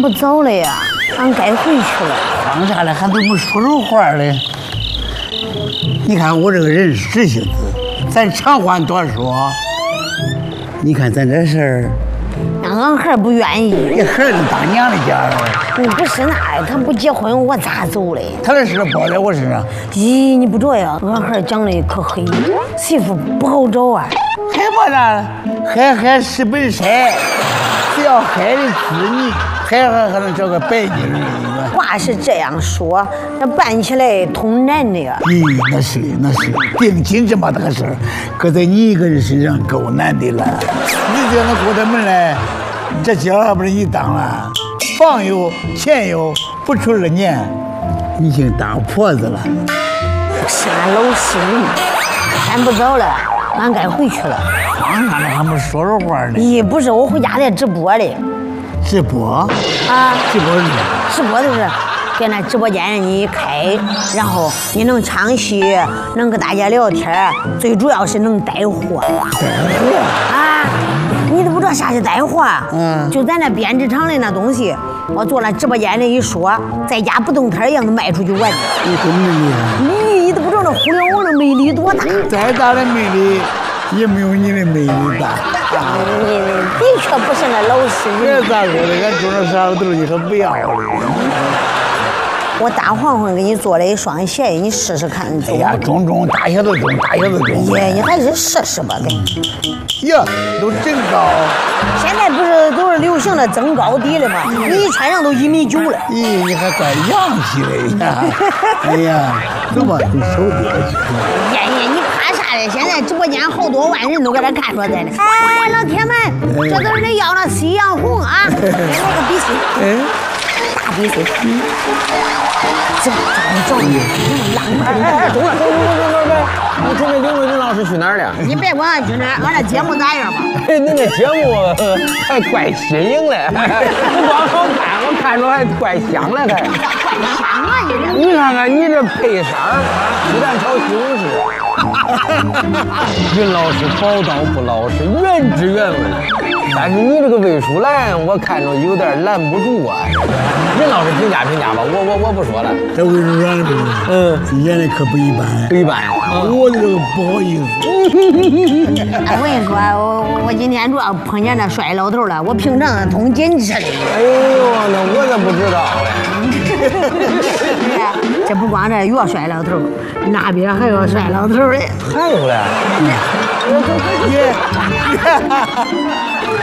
不早了呀，俺该回去了。 放下来还都没说着话嘞。你看我这个人是直性子，咱长话短说。你看咱这事儿， 那俺孩儿不愿意。 你孩儿都当娘的家了。 不是那，他不结婚，我咋走嘞？ 他的事包在我身上。 咦，你不着呀？俺孩儿长得可黑，媳妇不好找啊。 害怕啥？海是本山，只要海的滋腻，海还能找个白净人。 话是这样说，那办起来通难的呀。 那是定亲这么大个事儿，搁在你一个人身上够难的了。你这样的过他门来，这家还不是你当了？房有钱有，不出2年，你已经当婆子了。 是俺老实人，天不早了，俺该回去了。 俺还没说着话呢。 咦，不是，我回家在直播嘞。 直播？ 啊， 直播是？ 直播就是在那直播间你一开，然后你能唱戏，能跟大家聊天，最主要是能带货。 带货啊！你都不知道啥是带货？就咱那编织厂的那东西，我坐那直播间里一说，在家不动摊一样的卖出去完。 你多美丽啊！ 你都不知道那互联网的魅力多大。 再大的魅力也没有你的魅力大。 你的确不是那老实人。 别咋说的，俺种了啥都是你可不要的。 我大黄黄给你做了一双鞋，你试试看。 哎呀，种大小都种，大小都种。 耶，你还是试试吧，给。 呀，都真高。 现在不是都是流行的增高底了吗？你一穿上都1.9米了。 咦，你还怪洋气的呀！哎呀，走吧，你手别去。 爷爷，你怕啥嘞？现在直播间好多万人都搁这看着在呢。哎，老铁们，这都是你要那夕阳红啊！来个比心。大比心。走，浪漫。 中了！你准备领着林老师去哪儿了？ 你别管俺去哪儿，俺这节目咋样吧？ 您这节目还怪新颖嘞，不光好看，我看着还怪香嘞，还。 怪香啊你这！ 你看看你这配色儿，鸡蛋炒西红柿。林老师宝刀不老实，原汁原味。但是你这个魏蜀兰，我看着有点拦不住啊。林老师评价吧，我不说了。 这魏蜀兰的演的可不一般， 不一般。 我这个不好意思。 我跟你说，我今天主要碰见那帅老头了，我平常通紧吃的。 哎呦，那我咋不知道嘞？这不光这有帅老头，那边还有帅老头嘞。 还有嘞。